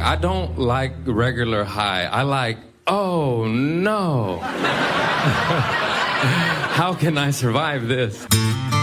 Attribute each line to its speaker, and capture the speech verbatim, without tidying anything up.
Speaker 1: I don't like regular high. I like, oh, no. How can I survive this?